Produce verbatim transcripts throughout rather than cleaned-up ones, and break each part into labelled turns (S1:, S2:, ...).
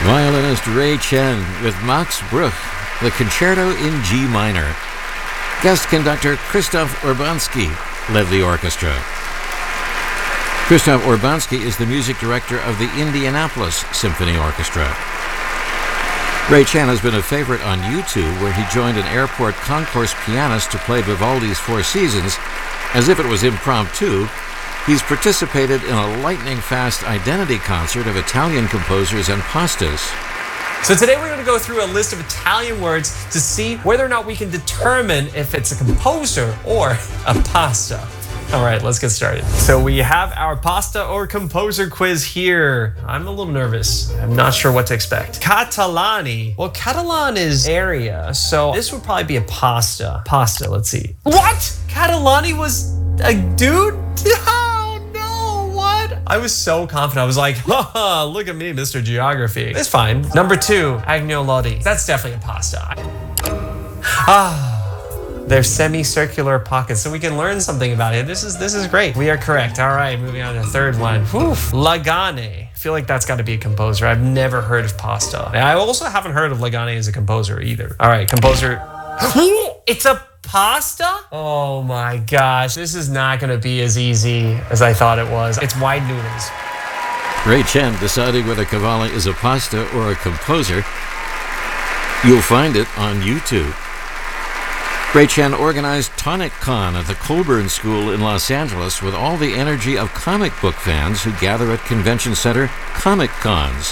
S1: Violinist Ray Chen with Max Bruch, the Concerto in G minor. Guest conductor Krzysztof Urbanski led the orchestra. Krzysztof Urbanski is the music director of the Indianapolis Symphony Orchestra. Ray Chen has been a favorite on YouTube, where he joined an airport concourse pianist to play Vivaldi's Four Seasons. As if it was impromptu, he's participated in a lightning-fast identity concert of Italian composers and pastas.
S2: So today we're going to go through a list of Italian words to see whether or not we can determine if it's a composer or a pasta. All right, let's get started. So we have our pasta or composer quiz here. I'm a little nervous. I'm not sure what to expect. Catalani. Well, Catalan is area, so this would probably be a pasta. Pasta, let's see. What? Catalani was a dude? Oh, no, what? I was so confident. I was like, haha, look at me, Mister Geography. It's fine. Number two, agnolotti. That's definitely a pasta. Ah. They're semicircular pockets, so we can learn something about it. This is this is great. We are correct. All right, moving on to the third one. Whew. Lagane. I feel like that's got to be a composer. I've never heard of pasta. I also haven't heard of Lagane as a composer either. All right, composer. It's a pasta? Oh my gosh. This is not going to be as easy as I thought it was. It's wide noodles.
S1: Ray Chen deciding whether Cavalli is a pasta or a composer. You'll find it on YouTube. Ray Chen organized Tonic Con at the Colburn School in Los Angeles with all the energy of comic book fans who gather at convention center Comic Cons.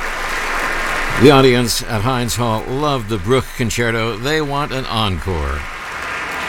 S1: The audience at Heinz Hall loved the Bruch Concerto. They want an encore.